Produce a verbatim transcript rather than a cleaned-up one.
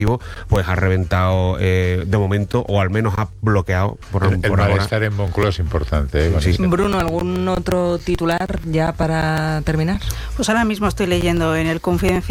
pues ha reventado eh, de momento, o al menos ha bloqueado por, el, por el ahora. malestar en Moncloa es importante, ¿eh? Sí. Bruno, ¿algún otro titular ya para terminar? Pues ahora mismo estoy leyendo en el Confidencial